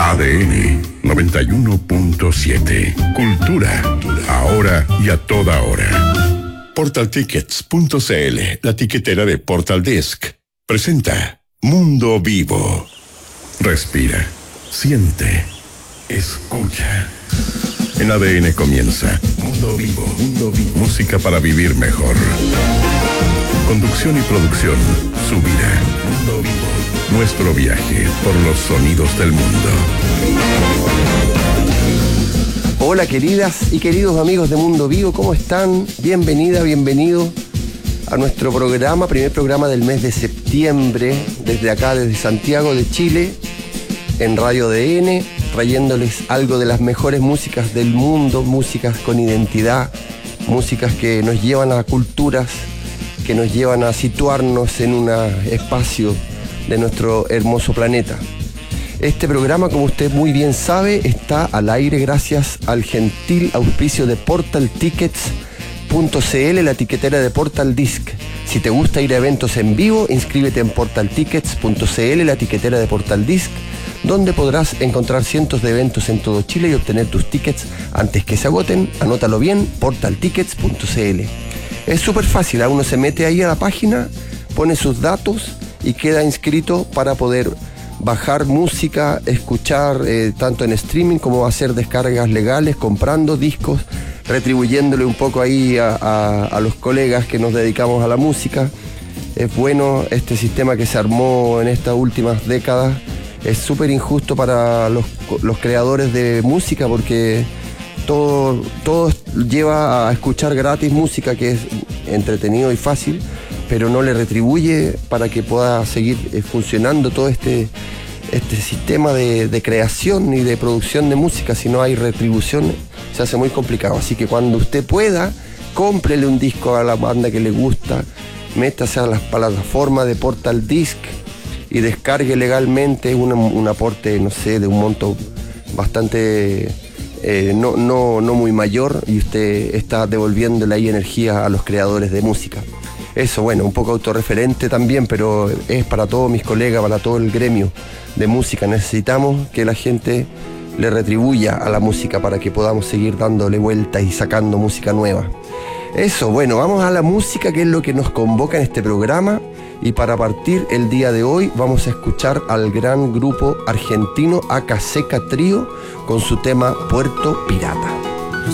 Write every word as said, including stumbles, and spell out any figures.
A D N noventa y uno punto siete. Cultura, ahora y a toda hora. Portal Tickets punto c l, la tiquetera de Portal Disc, presenta Mundo Vivo. Respira, siente, escucha. En A D N comienza Mundo Vivo, Mundo Vivo. Música para vivir mejor. Conducción y producción, Subirá. Mundo Vivo. Nuestro viaje por los sonidos del mundo. Hola queridas y queridos amigos de Mundo Vivo, ¿cómo están? Bienvenida, bienvenido a nuestro programa, primer programa del mes de septiembre, desde acá, desde Santiago de Chile, en Radio A D N, trayéndoles algo de las mejores músicas del mundo, músicas con identidad, músicas que nos llevan a culturas, que nos llevan a situarnos en un espacio de nuestro hermoso planeta. Este programa, como usted muy bien sabe, está al aire gracias al gentil auspicio de Portal Tickets punto c l, la tiquetera de Portal Disc. Si te gusta ir a eventos en vivo, inscríbete en Portal Tickets punto c l, la tiquetera de Portal Disc, donde podrás encontrar cientos de eventos en todo Chile y obtener tus tickets antes que se agoten. Anótalo bien, Portal Tickets punto c l. Es súper fácil, uno se mete ahí a la página, pone sus datos y queda inscrito para poder bajar música, escuchar eh, tanto en streaming como hacer descargas legales, comprando discos, retribuyéndole un poco ahí a, a, a los colegas que nos dedicamos a la música. Es bueno este sistema que se armó en estas últimas décadas. Es súper injusto para los, los creadores de música porque todo, todo lleva a escuchar gratis música que es entretenido y fácil, pero no le retribuye para que pueda seguir funcionando todo este, este sistema de, de creación y de producción de música. Si no hay retribución, se hace muy complicado. Así que cuando usted pueda, cómprele un disco a la banda que le gusta, métase a las plataformas de Portal Disc y descargue legalmente un, un aporte, no sé, de un monto bastante eh, no, no, no muy mayor, y usted está devolviéndole ahí energía a los creadores de música. Eso, bueno, un poco autorreferente también, pero es para todos mis colegas, para todo el gremio de música. Necesitamos que la gente le retribuya a la música para que podamos seguir dándole vuelta y sacando música nueva. Eso, bueno, vamos a la música, que es lo que nos convoca en este programa. Y para partir el día de hoy vamos a escuchar al gran grupo argentino Acaseca Trío con su tema Puerto Pirata.